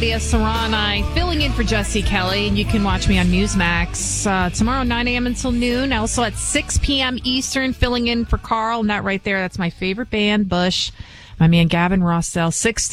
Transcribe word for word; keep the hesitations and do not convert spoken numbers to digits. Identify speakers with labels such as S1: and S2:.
S1: Claudia Serrani, filling in for Jesse Kelly, and you can watch me on Newsmax uh, tomorrow, nine a.m. until noon. Also at six p.m. Eastern, filling in for Carl, and that right there, that's my favorite band, Bush. My man Gavin Rossell, sixty.